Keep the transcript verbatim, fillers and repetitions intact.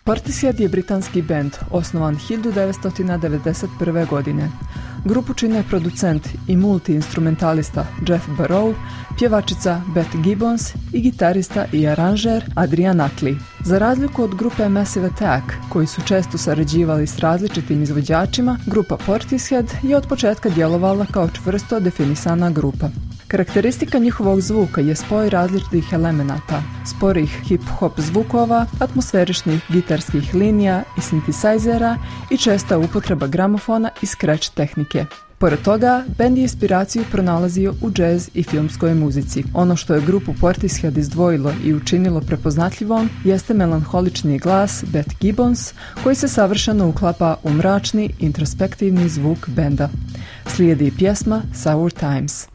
Portishead je britanski bend osnovan hiljadu devetsto devedeset prve. godine. Grupu čine producent i multi-instrumentalista Jeff Barrow, pjevačica Beth Gibbons i gitarista i aranžer Adrian Utley. Za razliku od grupe Massive Attack, koji su često sarađivali s različitim izvođačima, grupa Portishead je od početka djelovala kao čvrsto definisana grupa. Karakteristika njihovog zvuka je spoj različitih elemenata, sporih hip-hop zvukova, atmosferičnih gitarskih linija i sintisajzera i česta upotreba gramofona i scratch tehnike. Pored toga, bend je inspiraciju pronalazio u džez i filmskoj muzici. Ono što je grupu Portishead izdvojilo i učinilo prepoznatljivom jeste melanholični glas Beth Gibbons, koji se savršeno uklapa u mračni, introspektivni zvuk benda. Slijedi pjesma Sour Times.